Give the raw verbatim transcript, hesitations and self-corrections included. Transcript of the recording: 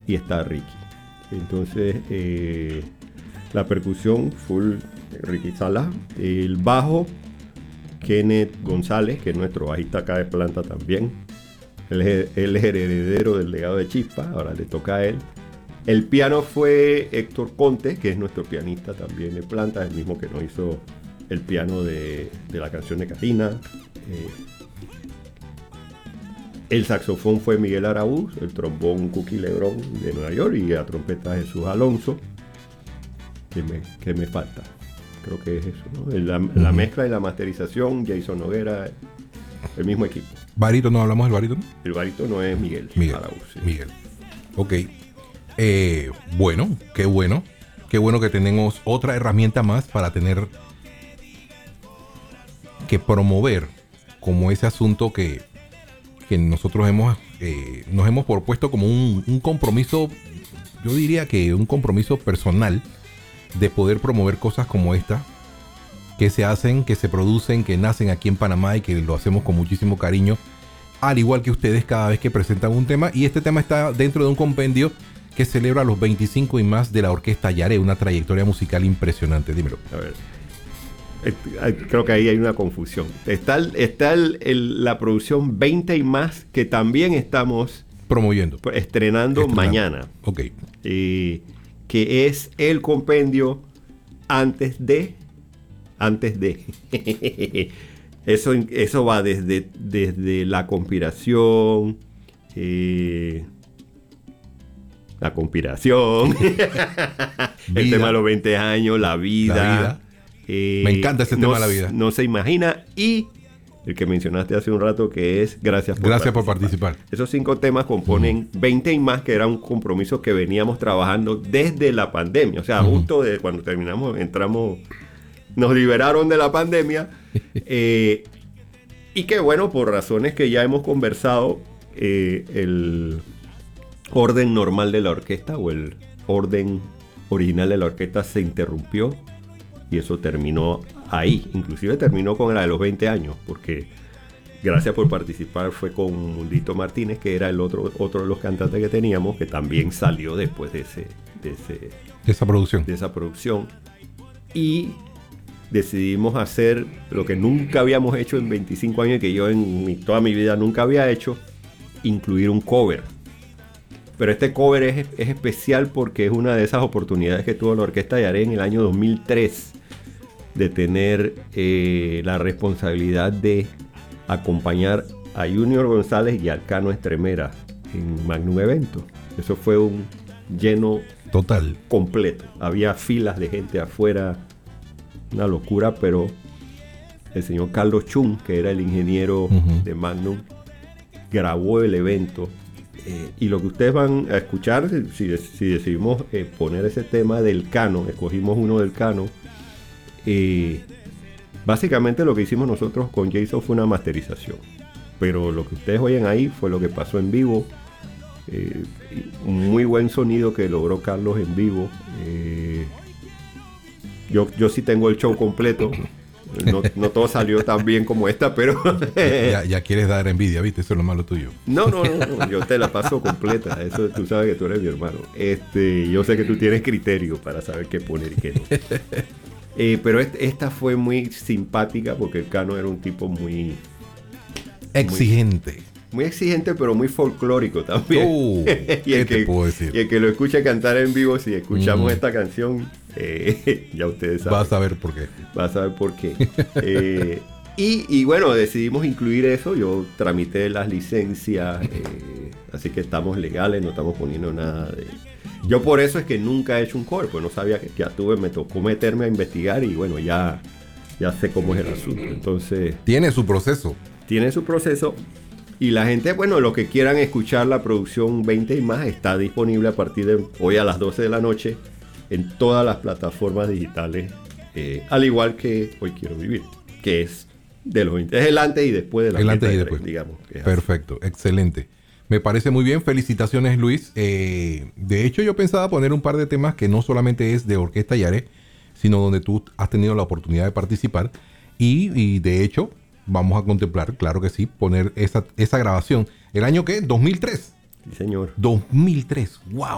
y está Ricky. Entonces, eh, la percusión full Ricky Salas, el bajo Kenneth González, que es nuestro bajista acá de planta también. Él es, él es heredero del legado de Chispa, ahora le toca a él. El piano fue Héctor Conte, que es nuestro pianista también de planta, el mismo que nos hizo el piano de, de la canción de Karina. Eh, el saxofón fue Miguel Araúz, el trombón Cookie Lebrón de Nueva York y la trompeta Jesús Alonso. ¿Qué me, qué me falta? Creo que es eso, ¿no? La, uh-huh. la mezcla y la masterización, Jason Noguera, el mismo equipo. ¿Barítono? ¿Hablamos del barítono? El barítono es Miguel. Miguel. Araúz, sí. Miguel. Ok. Eh, bueno, qué bueno. Qué bueno que tenemos otra herramienta más para tener que promover como ese asunto que, que nosotros hemos eh, nos hemos propuesto como un, un compromiso, yo diría que un compromiso personal de poder promover cosas como esta que se hacen, que se producen, que nacen aquí en Panamá y que lo hacemos con muchísimo cariño, al igual que ustedes cada vez que presentan un tema. Y este tema está dentro de un compendio que celebra los veinticinco y más de la Orquesta Yaré, una trayectoria musical impresionante. Dímelo. A ver, creo que ahí hay una confusión. Está, el, está el, el, la producción veinte y más que también estamos promoviendo, estrenando, estrenando. mañana. Ok. Eh, que es el compendio antes de, antes de. eso, eso va desde, desde la conspiración, eh, la conspiración, el tema de los veinte años, la vida. La vida. Eh, Me encanta ese no, tema de la vida. No se imagina. Y el que mencionaste hace un rato, que es Gracias por Gracias participar. por participar. Esos cinco temas componen uh-huh. veinte y más, que era un compromiso que veníamos trabajando desde la pandemia. O sea, uh-huh. justo de cuando terminamos, entramos, nos liberaron de la pandemia. eh, y que bueno, por razones que ya hemos conversado, eh, el orden normal de la orquesta o el orden original de la orquesta se interrumpió. Y eso terminó ahí. Inclusive terminó con la de los veinte años, porque Gracias por participar fue con Mundito Martínez, que era el otro, otro de los cantantes que teníamos, que también salió después de, ese, de, ese, de esa producción. De esa producción. Y decidimos hacer lo que nunca habíamos hecho en veinticinco años, que yo en mi, toda mi vida nunca había hecho, incluir un cover. Pero este cover es, es especial porque es una de esas oportunidades que tuvo la Orquesta Yaré en el año dos mil tres, de tener eh, la responsabilidad de acompañar a Junior González y al Cano Estremera en Magnum Evento. Eso fue un lleno total, completo. Había filas de gente afuera, una locura, pero el señor Carlos Chun, que era el ingeniero uh-huh. de Magnum, grabó el evento. Eh, y lo que ustedes van a escuchar, si, si decidimos eh, poner ese tema del Cano, escogimos uno del Cano, eh, básicamente lo que hicimos nosotros con Jason fue una masterización, pero lo que ustedes oyen ahí fue lo que pasó en vivo. Eh, un muy buen sonido que logró Carlos en vivo. eh, yo, yo sí tengo el show completo. No, no todo salió tan bien como esta, pero ya, ya quieres dar envidia, ¿viste? Eso es lo malo tuyo. No, no, no, no, yo te la paso completa. Eso tú sabes que tú eres mi hermano. Este, yo sé que tú tienes criterio para saber qué poner y qué no. Eh, pero este, esta fue muy simpática porque el Cano era un tipo muy exigente. Muy, muy exigente, pero muy folclórico también. Uh, y, el ¿qué que, te puedo decir? y el que lo escuche cantar en vivo, si escuchamos mm. esta canción, eh, ya ustedes saben. Va a saber por qué. Va a saber por qué. eh, y, y bueno, decidimos incluir eso. Yo tramité las licencias, eh, así que estamos legales, no estamos poniendo nada de... Yo por eso es que nunca he hecho un cover, pues no sabía que ya tuve, me tocó meterme a investigar y bueno, ya, ya sé cómo es el asunto. Entonces... Tiene su proceso. Tiene su proceso. Y la gente, bueno, los que quieran escuchar la producción veinte y más está disponible a partir de hoy a las doce de la noche en todas las plataformas digitales, eh, al igual que Hoy Quiero Vivir, que es de los veinte. Es el antes y después de la El antes y después. Digamos. Perfecto, así. Excelente. Me parece muy bien. Felicitaciones, Luis. Eh, de hecho, yo pensaba poner un par de temas que no solamente es de Orquesta Yaré, sino donde tú has tenido la oportunidad de participar. Y, y de hecho, vamos a contemplar, claro que sí, poner esa, esa grabación. ¿El año qué? ¿dos mil tres? Sí, señor. dos mil tres. ¡Wow!